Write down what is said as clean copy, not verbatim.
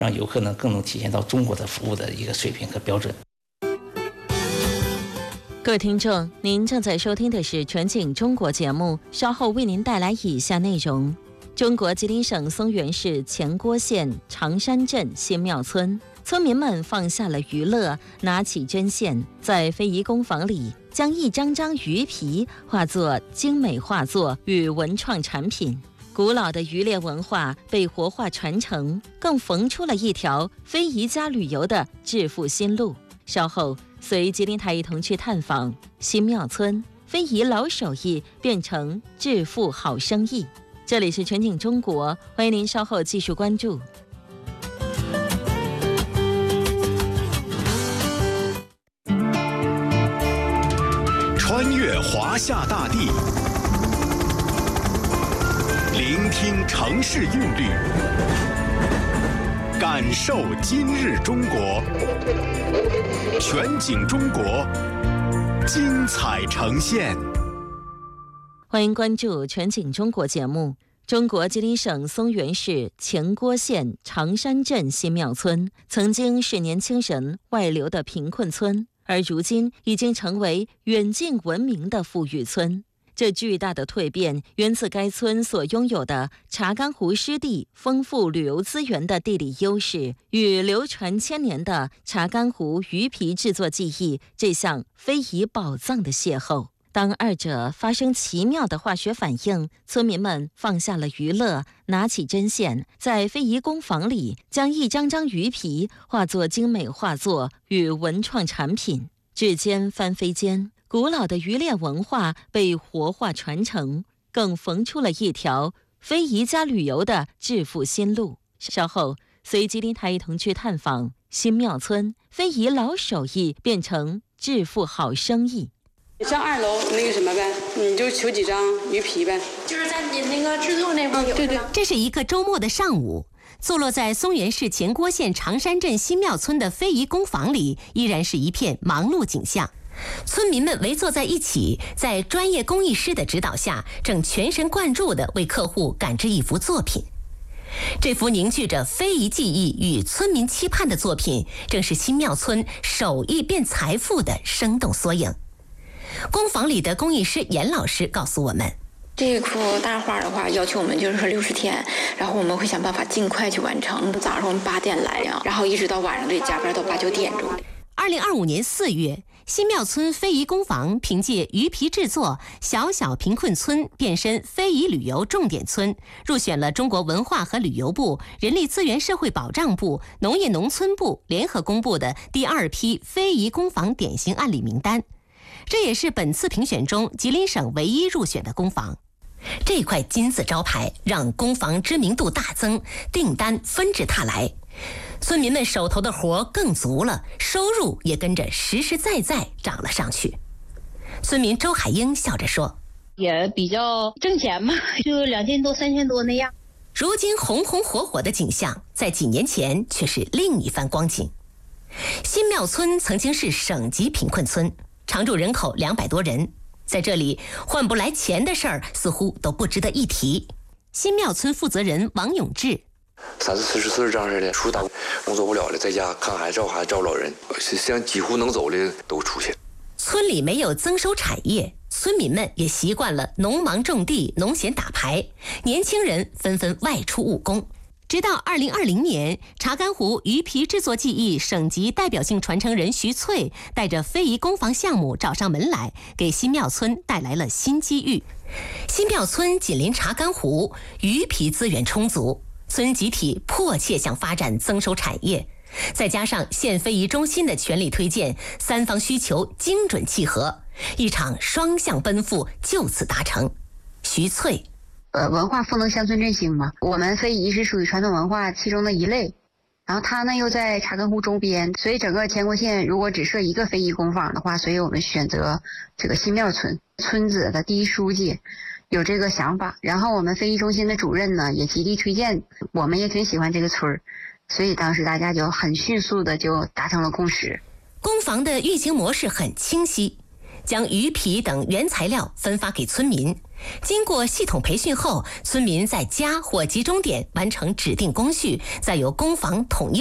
让游客呢更能体现到中国的服务的一个水平和标准。 各位听众，您正在收听的是全景中国节目，稍后为您带来以下内容。中国吉林省松原市前郭县长山镇新庙村，村民们放下了娱乐，拿起针线，在非遗工坊里将一张张鱼皮化作精美画作与文创产品。古老的渔猎文化被活化传承，更缝出了一条非遗加旅游的致富新路。稍后随吉林台一同去探访新庙村，非遗老手艺变成致富好生意。这里是全景中国，欢迎您稍后继续关注。 穿越华夏大地，聆听城市韵律，感受今日中国。全景中国，精彩呈现。 欢迎关注全景中国节目。中国吉林省松原市前郭县长山镇新庙村曾经是年轻人外流的贫困村，而如今已经成为远近闻名的富裕村。这巨大的蜕变源自该村所拥有的查干湖湿地丰富旅游资源的地理优势，与流传千年的查干湖鱼皮制作技艺这项非遗宝藏的邂逅。当二者发生奇妙的化学反应，村民们放下了娱乐，拿起针线，在非遗工坊里将一张张鱼皮化作精美画作与文创产品。指尖翻飞间，古老的渔猎文化被活化传承，更缝出了一条非遗加旅游的致富新路。稍后随吉林台一同去探访新庙村，非遗老手艺变成致富好生意。 上2楼那个什么呗，你就求几张鱼皮呗， 就是在你那个制作那边有。 对对。 这是一个周末的上午，坐落在松原市前郭县长山镇新庙村的非遗工坊里，依然是一片忙碌景象。村民们围坐在一起，在专业工艺师的指导下，正全神贯注地为客户赶制一幅作品。这幅凝聚着非遗技艺与村民期盼的作品，正是新庙村手艺变财富的生动缩影。工坊里的工艺师严老师告诉我们， 这幅大画的话，要求我们就是说60天，然后我们会想办法尽快去完成。早上我们8点来呀，然后一直到晚上得加班到8、9点钟。 2025年4月，新庙村非遗工坊凭借鱼皮制作小小贫困村变身非遗旅游重点村，入选了中国文化和旅游部、人力资源社会保障部、农业农村部联合公布的第2批非遗工坊典型案例名单。这也是本次评选中吉林省唯一入选的工坊。这块金字招牌让工坊知名度大增，订单纷至沓来，村民们手头的活更足了，收入也跟着实实在在涨了上去。村民周海英笑着说， 也比较挣钱嘛，就2000多3000多那样。 如今红红火火的景象，在几年前却是另一番光景。新庙村曾经是省级贫困村，常住人口200多人，在这里换不来钱的事儿似乎都不值得一提。新庙村负责人王永志 ，30、40岁这样式的，出去打工作不了了，在家看孩子、照老人，像几乎能走的都出去。 村里没有增收产业，村民们也习惯了农忙种地、农闲打牌，年轻人纷纷外出务工。直到2020年，查干湖鱼皮制作技艺省级代表性传承人徐翠带着非遗工坊项目找上门来，给新庙村带来了新机遇。新庙村紧邻查干湖，鱼皮资源充足，村集体迫切想发展增收产业，再加上县非遗中心的全力推荐，三方需求精准契合，一场双向奔赴就此达成。徐翠， 文化赋能乡村振兴嘛，我们非遗是属于传统文化其中的一类，然后它呢又在查干湖周边，所以整个前郭县如果只设一个非遗工坊的话，所以我们选择这个新庙村，村子的第一书记有这个想法，然后我们非遗中心的主任呢也极力推荐，我们也挺喜欢这个村，所以当时大家就很迅速的就达成了共识。 工坊的运行模式很清晰，将鱼皮等原材料分发给村民， 经过系统培训后，村民在家或集中点完成指定工序，再由工坊统一